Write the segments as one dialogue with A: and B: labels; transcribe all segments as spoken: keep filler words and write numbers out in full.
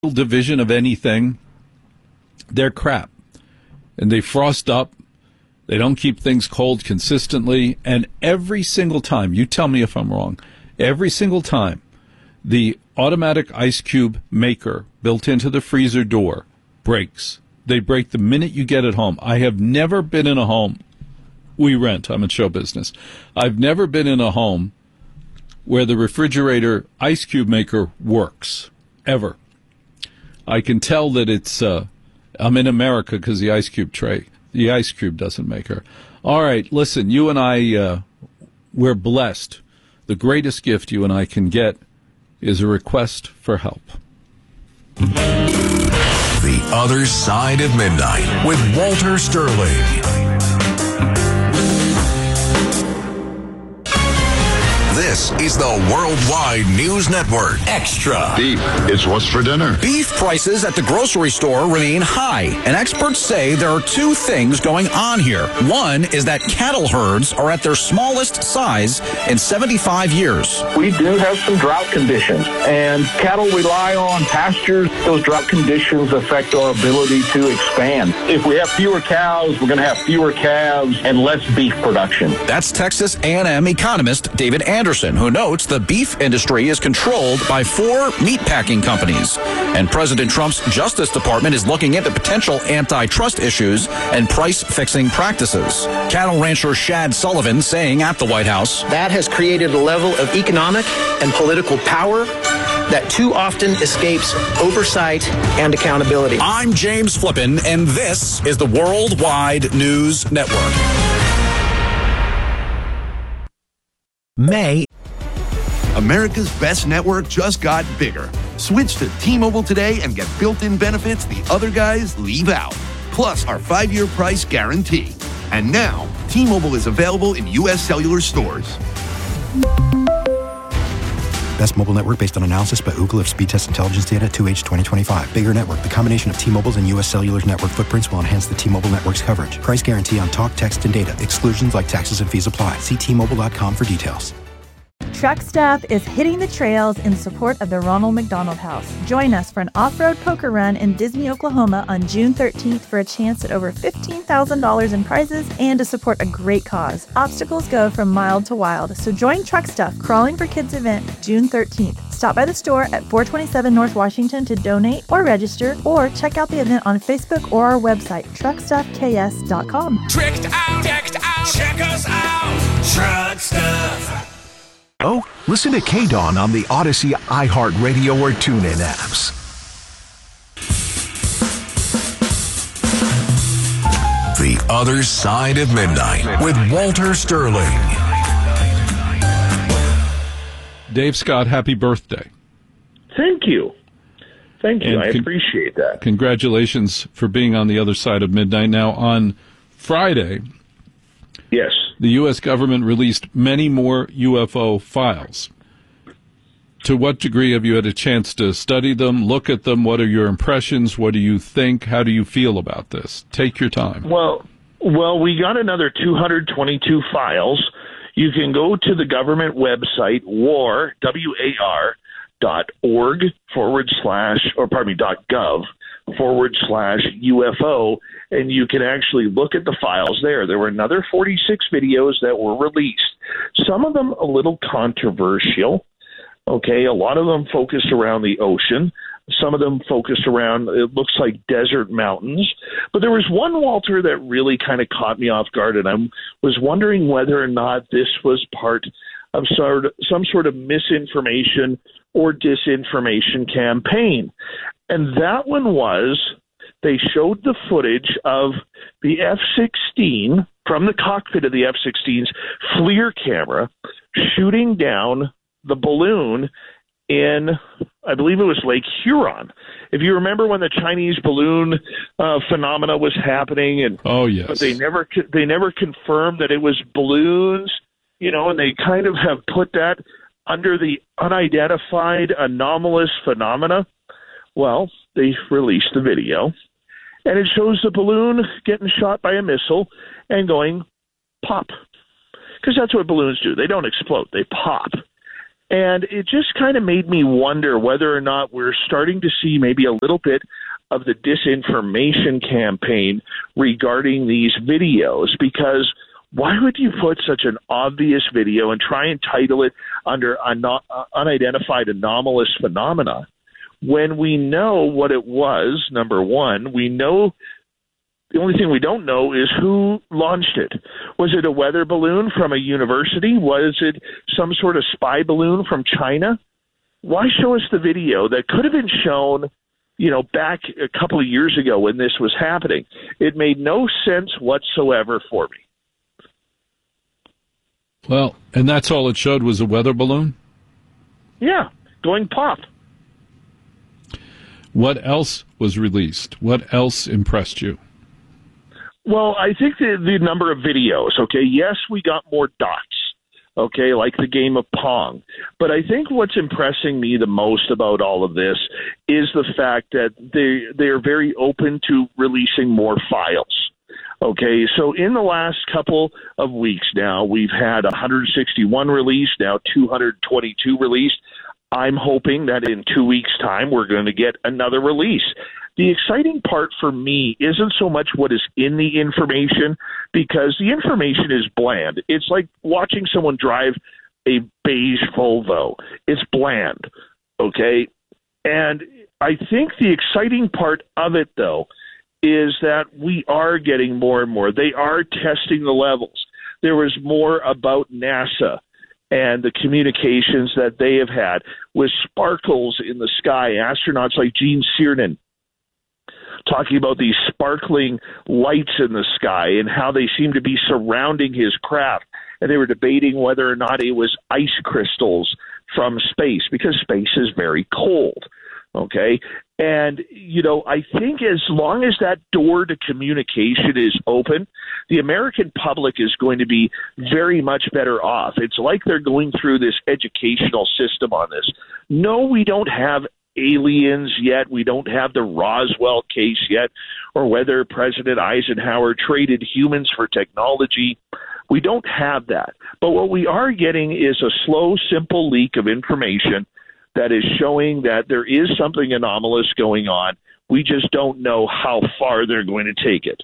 A: division of anything, they're crap. And they frost up. They don't keep things cold consistently. And every single time, you tell me if I'm wrong, every single time the automatic ice cube maker built into the freezer door breaks. They break the minute you get it home. I have never been in a home. We rent. I'm in show business. I've never been in a home where the refrigerator ice cube maker works, ever. I can tell that it's, uh, I'm in America because the ice cube tray, the ice cube doesn't make her. All right, listen, you and I, uh, we're blessed. The greatest gift you and I can get is a request for help.
B: The Other Side of Midnight with Walter Sterling. This is the Worldwide News Network Extra.
C: Beef, it's what's for dinner.
D: Beef prices at the grocery store remain high, and experts say there are two things going on here. One is that cattle herds are at their smallest size in seventy-five years.
E: We do have some drought conditions, and cattle rely on pastures. Those drought conditions affect our ability to expand. If we have fewer cows, we're going to have fewer calves and less beef production.
D: That's Texas A and M economist David Anderson, who notes the beef industry is controlled by four meatpacking companies. And President Trump's Justice Department is looking into potential antitrust issues and price-fixing practices. Cattle rancher Shad Sullivan saying at the White House,
F: that has created a level of economic and political power that too often escapes oversight and accountability.
D: I'm James Flippin, and this is the Worldwide News Network.
G: May. America's best network just got bigger. Switch to T-Mobile today and get built-in benefits the other guys leave out. Plus our five-year price guarantee. And now, T-Mobile is available in U S cellular stores.
H: Best mobile network based on analysis by Ookla of speed test intelligence data two H twenty twenty-five. Bigger network. The combination of T-Mobile's and U S Cellular's network footprints will enhance the T-Mobile network's coverage. Price guarantee on talk, text, and data. Exclusions like taxes and fees apply. See T Mobile dot com for details.
I: Truck Stuff is hitting the trails in support of the Ronald McDonald House. Join us for an off-road poker run in Disney, Oklahoma on June thirteenth for a chance at over fifteen thousand dollars in prizes and to support a great cause. Obstacles go from mild to wild, so join Truck Stuff Crawling for Kids event June thirteenth. Stop by the store at four twenty-seven North Washington to donate or register, or check out the event on Facebook or our website, truck stuff k s dot com.
B: Tricked out, decked out, check us out, Truck Stuff.
J: Oh, listen to K-Dawn on the Odyssey, iHeartRadio, or TuneIn apps.
B: The Other Side of Midnight with Walter Sterling.
A: Dave Scott, happy birthday.
E: Thank you. Thank you.
A: And
E: I
A: con-
E: appreciate that.
A: Congratulations for being on the other side of midnight. Now, on Friday,
E: yes,
A: the U S government released many more U F O files. To what degree have you had a chance to study them, look at them? What are your impressions? What do you think? How do you feel about this? Take your time.
E: Well, well, we got another two hundred twenty-two files. You can go to the government website, war, W A R, dot org forward slash, or pardon me, dot gov forward slash U F O, and you can actually look at the files there. There were another forty-six videos that were released. Some of them a little controversial. Okay, a lot of them focused around the ocean. Some of them focused around, it looks like desert mountains. But there was one, Walter, that really kind of caught me off guard, and I was wondering whether or not this was part of sort of, some sort of misinformation or disinformation campaign. And that one was, they showed the footage of the F sixteen from the cockpit of the F sixteen's FLIR camera shooting down the balloon in, I believe it was Lake Huron. If you remember when the Chinese balloon uh, phenomena was happening, and
A: oh yes,
E: but they never they never confirmed that it was balloons, you know, and they kind of have put that under the unidentified anomalous phenomena. Well, they released the video, and it shows the balloon getting shot by a missile and going pop, because that's what balloons do. They don't explode; they pop. And it just kind of made me wonder whether or not we're starting to see maybe a little bit of the disinformation campaign regarding these videos, because why would you put such an obvious video and try and title it under an unidentified anomalous phenomena when we know what it was? Number one, we know the only thing we don't know is who launched it. Was it a weather balloon from a university? Was it some sort of spy balloon from China? Why show us the video that could have been shown, you know, back a couple of years ago when this was happening? It made no sense whatsoever for me.
A: Well, and that's all it showed was a weather balloon?
E: Yeah, going pop.
A: What else was released? What else impressed you?
E: Well, I think the, the number of videos, okay, yes, we got more dots, okay, like the game of Pong. But I think what's impressing me the most about all of this is the fact that they they are very open to releasing more files. Okay, so in the last couple of weeks now, we've had one hundred sixty-one released, now two hundred twenty-two released. I'm hoping that in two weeks' time, we're going to get another release. The exciting part for me isn't so much what is in the information, because the information is bland. It's like watching someone drive a beige Volvo. It's bland, okay? And I think the exciting part of it, though, is that we are getting more and more. They are testing the levels. There was more about NASA and the communications that they have had with sparkles in the sky. Astronauts like Gene Cernan talking about these sparkling lights in the sky and how they seem to be surrounding his craft. And they were debating whether or not it was ice crystals from space, because space is very cold. Okay. And, you know, I think as long as that door to communication is open, the American public is going to be very much better off. It's like they're going through this educational system on this. No, we don't have aliens yet. We don't have the Roswell case yet, or whether President Eisenhower traded humans for technology. We don't have that. But what we are getting is a slow, simple leak of information that is showing that there is something anomalous going on. We just don't know how far they're going to take it.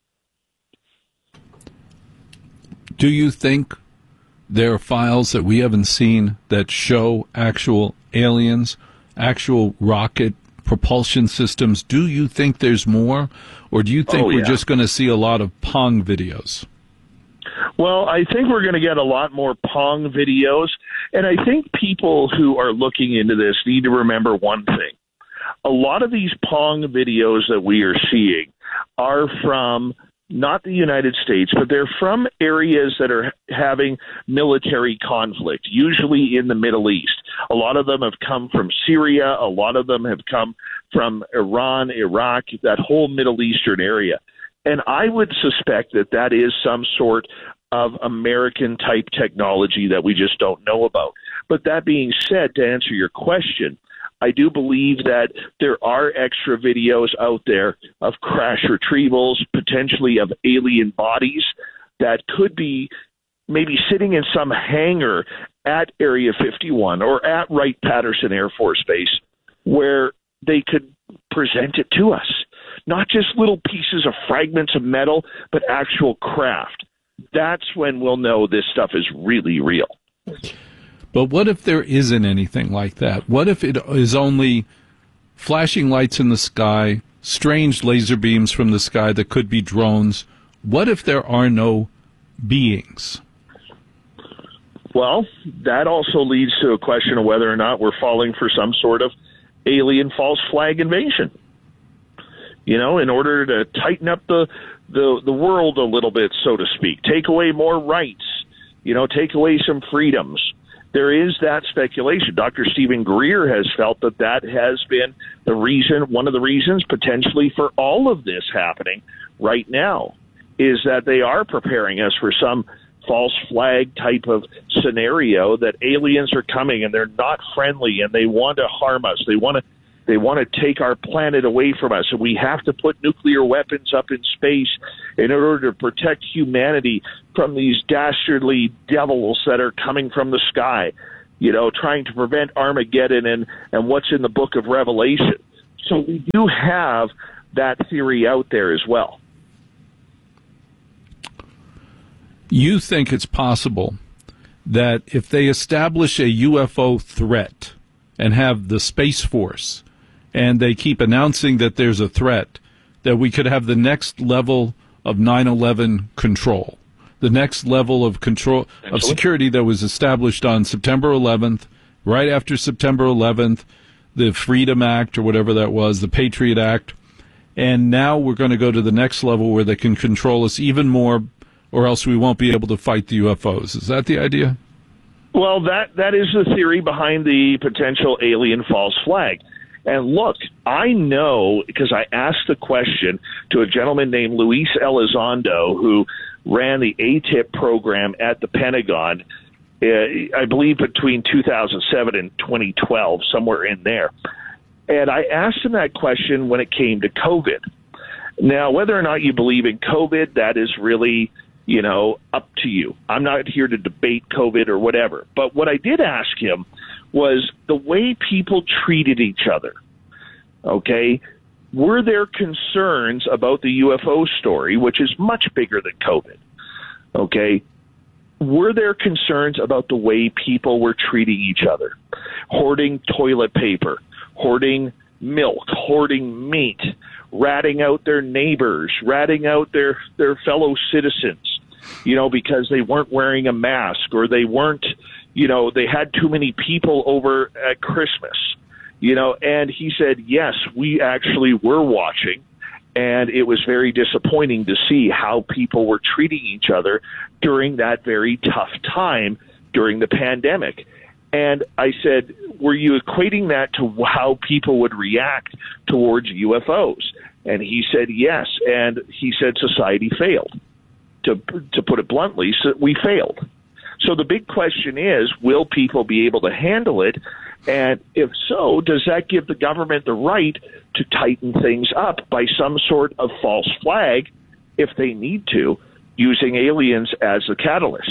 A: Do you think there are files that we haven't seen that show actual aliens, actual rocket propulsion systems? Do you think there's more? Or do you think
E: oh,
A: we're
E: yeah.
A: just going to see a lot of Pong videos?
E: Well, I think we're going to get a lot more Pong videos, and I think people who are looking into this need to remember one thing. A lot of these Pong videos that we are seeing are from not the United States, but they're from areas that are having military conflict, usually in the Middle East. A lot of them have come from Syria. A lot of them have come from Iran, Iraq, that whole Middle Eastern area. And I would suspect that that is some sort of American-type technology that we just don't know about. But that being said, to answer your question, I do believe that there are extra videos out there of crash retrievals, potentially of alien bodies that could be maybe sitting in some hangar at Area fifty-one or at Wright-Patterson Air Force Base, where they could present it to us. Not just little pieces of fragments of metal, but actual craft. That's when we'll know this stuff is really real.
A: But what if there isn't anything like that? What if it is only flashing lights in the sky, strange laser beams from the sky that could be drones? What if there are no beings?
E: Well, that also leads to a question of whether or not we're falling for some sort of alien false flag invasion. You know, in order to tighten up the, the, the world a little bit, so to speak, take away more rights, you know, take away some freedoms. There is that speculation. Doctor Stephen Greer has felt that that has been the reason, one of the reasons potentially for all of this happening right now, is that they are preparing us for some false flag type of scenario that aliens are coming and they're not friendly and they want to harm us. They want to They want to take our planet away from us, and we have to put nuclear weapons up in space in order to protect humanity from these dastardly devils that are coming from the sky. you know, trying to prevent Armageddon and, and what's in the book of Revelation. So we do have that theory out there as well.
A: You think it's possible that if they establish a U F O threat and have the Space Force, and they keep announcing that there's a threat, that we could have the next level of nine eleven control, the next level of control of security that was established on September eleventh, right after September eleventh, the Freedom Act or whatever that was, the Patriot Act, and now we're going to go to the next level where they can control us even more, or else we won't be able to fight the U F Os. Is that the idea?
E: Well, that that is the theory behind the potential alien false flag. And look, I know because I asked the question to a gentleman named Luis Elizondo, who ran the A T I P program at the Pentagon, uh, I believe between two thousand seven and twenty twelve, somewhere in there. And I asked him that question when it came to COVID. Now, whether or not you believe in COVID, that is really, you know, up to you. I'm not here to debate COVID or whatever. But what I did ask him was the way people treated each other, okay? Were there concerns about the U F O story, which is much bigger than COVID, okay? Were there concerns about the way people were treating each other? Hoarding toilet paper, hoarding milk, hoarding meat, ratting out their neighbors, ratting out their, their fellow citizens, you know, because they weren't wearing a mask or they weren't, you know, they had too many people over at Christmas, you know, and he said, yes, we actually were watching, and it was very disappointing to see how people were treating each other during that very tough time during the pandemic. And I said, were you equating that to how people would react towards U F Os? And he said, yes. And he said society failed. To, to put it bluntly, so we failed. So the big question is, will people be able to handle it? And if so, does that give the government the right to tighten things up by some sort of false flag if they need to, using aliens as a catalyst?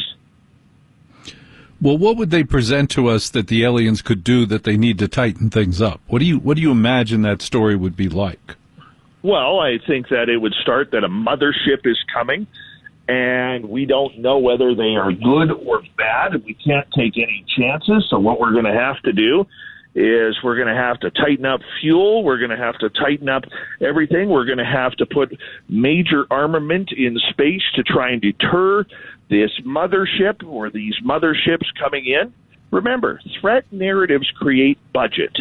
A: Well, what would they present to us that the aliens could do that they need to tighten things up? What do you what do you imagine that story would be like?
E: Well, I think that it would start that a mothership is coming, and we don't know whether they are good or bad. We can't take any chances. So what we're going to have to do is we're going to have to tighten up fuel. We're going to have to tighten up everything. We're going to have to put major armament in space to try and deter this mothership or these motherships coming in. Remember, threat narratives create budget.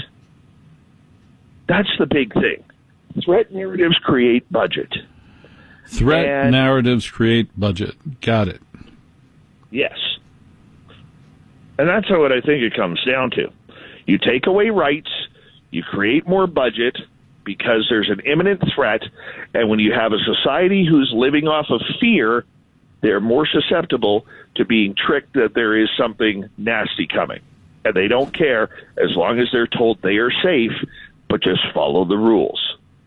E: That's the big thing. Threat narratives create budget.
A: Threat
E: and,
A: narratives create budget. Got it.
E: Yes. And that's what I think it comes down to. You take away rights, you create more budget because there's an imminent threat, and when you have a society who's living off of fear, they're more susceptible to being tricked that there is something nasty coming. And they don't care as long as they're told they are safe, but just follow the rules.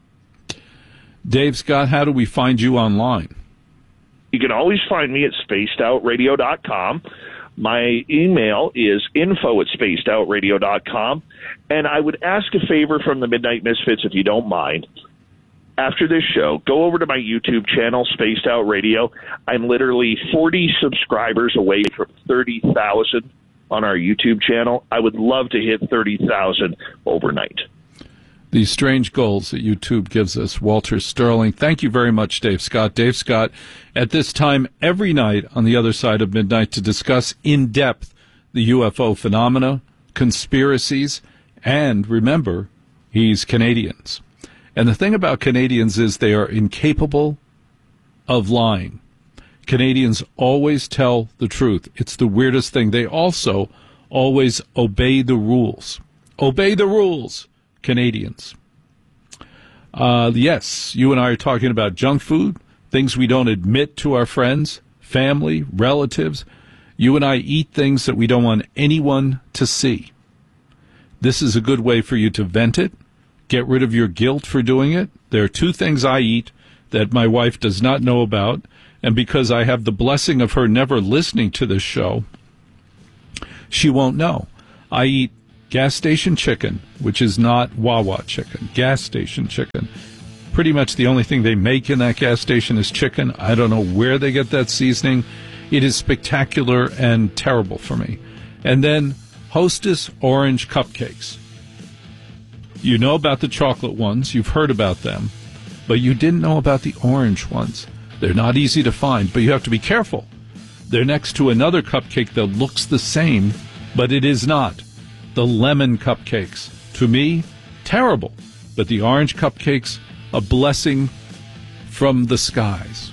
A: Dave Scott, how do we find you online?
E: You can always find me at spaced out radio dot com. My email is info at spaced out radio dot com. And I would ask a favor from the Midnight Misfits, if you don't mind. After this show, go over to my YouTube channel, Spaced Out Radio. I'm literally forty subscribers away from thirty thousand on our YouTube channel. I would love to hit thirty thousand overnight.
A: These strange goals that YouTube gives us. Walter Sterling, thank you very much, Dave Scott. Dave Scott, at this time every night on the other side of midnight to discuss in depth the U F O phenomena, conspiracies, and remember, he's Canadians. And the thing about Canadians is they are incapable of lying. Canadians always tell the truth. It's the weirdest thing. They also always obey the rules. Obey the rules. Canadians. Uh, yes, you and I are talking about junk food, things we don't admit to our friends, family, relatives. You and I eat things that we don't want anyone to see. This is a good way for you to vent it, get rid of your guilt for doing it. There are two things I eat that my wife does not know about, and because I have the blessing of her never listening to this show, she won't know. I eat gas station chicken, which is not Wawa chicken, gas station chicken. Pretty much the only thing they make in that gas station is chicken. I don't know where they get that seasoning. It is spectacular and terrible for me. And then Hostess orange cupcakes. You know about the chocolate ones. You've heard about them. But you didn't know about the orange ones. They're not easy to find, but you have to be careful. They're next to another cupcake that looks the same, but it is not. The lemon cupcakes. To me, terrible. But the orange cupcakes, a blessing from the skies.